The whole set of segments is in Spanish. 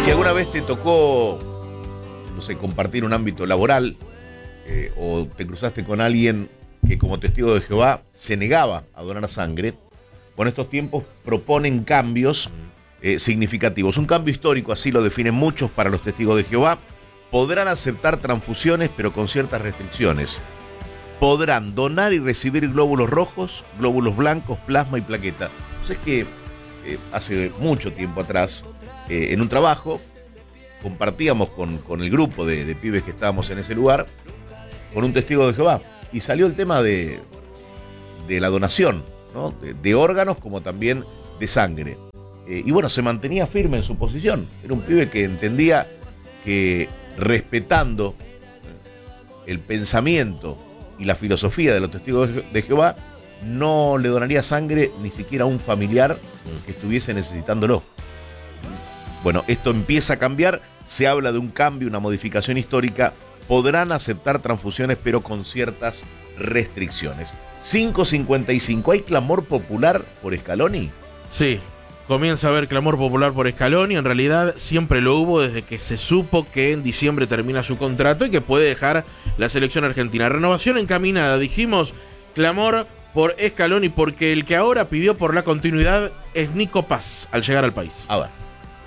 Si alguna vez te tocó, no sé, compartir un ámbito laboral o te cruzaste con alguien que como testigo de Jehová se negaba a donar sangre, bueno, estos tiempos proponen cambios significativos. Un cambio histórico, así lo definen muchos para los testigos de Jehová. Podrán aceptar transfusiones, pero con ciertas restricciones. Podrán donar y recibir glóbulos rojos, glóbulos blancos, plasma y plaqueta. Entonces que hace mucho tiempo atrás, en un trabajo, compartíamos con el grupo de pibes que estábamos en ese lugar, con un testigo de Jehová, y salió el tema de la donación, ¿no? de órganos como también de sangre. Y bueno, se mantenía firme en su posición. Era un pibe que entendía que respetando el pensamiento y la filosofía de los testigos de Jehová, no le donaría sangre ni siquiera a un familiar que estuviese necesitándolo. Bueno, esto empieza a cambiar, se habla de un cambio, una modificación histórica. Podrán aceptar transfusiones, pero con ciertas restricciones. 5:55, ¿hay clamor popular por Scaloni? Sí, comienza a haber clamor popular por Scaloni. En realidad siempre lo hubo desde que se supo que en diciembre termina su contrato y que puede dejar la selección argentina. Renovación encaminada, dijimos, clamor por Scaloni, porque el que ahora pidió por la continuidad es Nico Paz al llegar al país. A ver.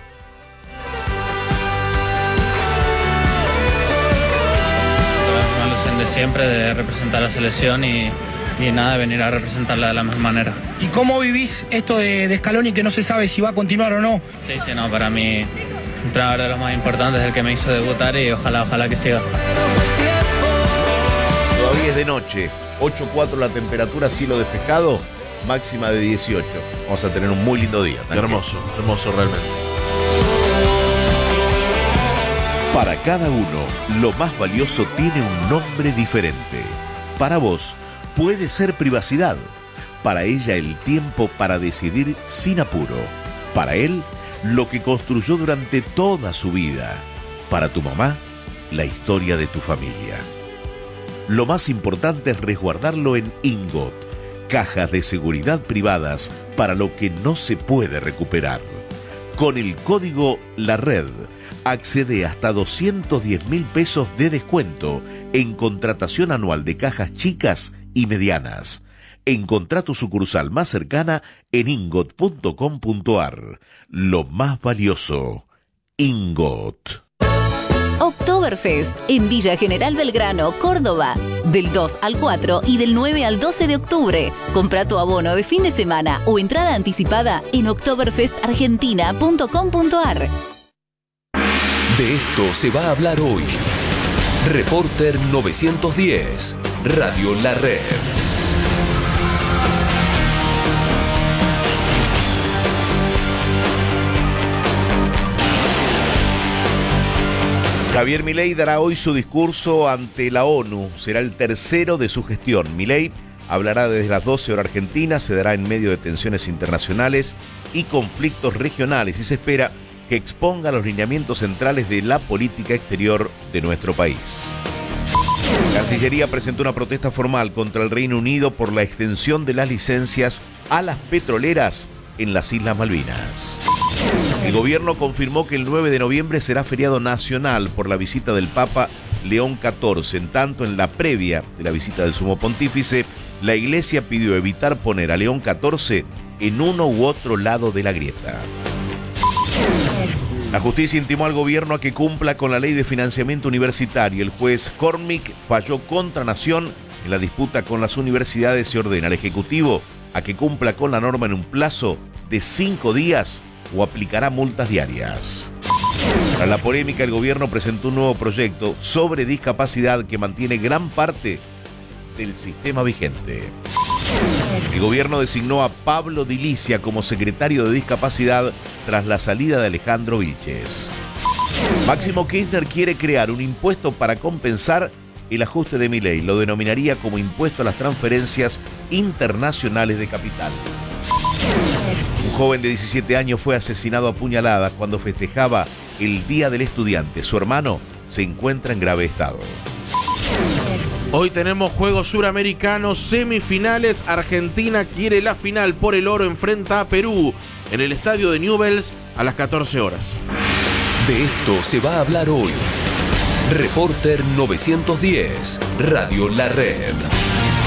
La ilusión de siempre de representar a la selección y nada, de venir a representarla de la mejor manera. ¿Y cómo vivís esto de Scaloni, que no se sabe si va a continuar o no? Sí, no, para mí, un entrenador de los más importantes, el que me hizo debutar y ojalá que siga. Todavía es de noche, 8:04 la temperatura, cielo despejado, máxima de 18. Vamos a tener un muy lindo día. Hermoso, hermoso realmente. Para cada uno, lo más valioso tiene un nombre diferente. Para vos, puede ser privacidad. Para ella, el tiempo para decidir sin apuro. Para él, lo que construyó durante toda su vida. Para tu mamá, la historia de tu familia. Lo más importante es resguardarlo en Ingot, cajas de seguridad privadas para lo que no se puede recuperar. Con el código La Red, accede hasta 210.000 pesos de descuento en contratación anual de cajas chicas y medianas. Encontrá tu sucursal más cercana en ingot.com.ar. Lo más valioso, Ingot. Oktoberfest en Villa General Belgrano, Córdoba. Del 2 al 4 y del 9 al 12 de octubre. Compra tu abono de fin de semana o entrada anticipada en oktoberfestargentina.com.ar. De esto se va a hablar hoy. Reporter 910, Radio La Red. Javier Milei dará hoy su discurso ante la ONU. Será el tercero de su gestión. Milei hablará desde las 12 horas argentinas, se dará en medio de tensiones internacionales y conflictos regionales y se espera que exponga los lineamientos centrales de la política exterior de nuestro país. Cancillería presentó una protesta formal contra el Reino Unido por la extensión de las licencias a las petroleras en las Islas Malvinas. El gobierno confirmó que el 9 de noviembre será feriado nacional por la visita del Papa León XIV. En tanto, en la previa de la visita del Sumo Pontífice, la Iglesia pidió evitar poner a León XIV en uno u otro lado de la grieta. La justicia intimó al gobierno a que cumpla con la ley de financiamiento universitario. El juez Cormick falló contra Nación en la disputa con las universidades y ordena al Ejecutivo a que cumpla con la norma en un plazo de 5 días o aplicará multas diarias. Tras la polémica, el gobierno presentó un nuevo proyecto sobre discapacidad que mantiene gran parte del sistema vigente. El gobierno designó a Pablo Dilicia como secretario de Discapacidad tras la salida de Alejandro Vilches. Máximo Kirchner quiere crear un impuesto para compensar el ajuste de Milei. Lo denominaría como impuesto a las transferencias internacionales de capital. Un joven de 17 años fue asesinado a puñaladas cuando festejaba el Día del Estudiante. Su hermano se encuentra en grave estado. Hoy tenemos Juegos Suramericanos, semifinales. Argentina quiere la final por el oro, enfrenta a Perú en el estadio de Newell's a las 14 horas. De esto se va a hablar hoy. Reporter 910, Radio La Red.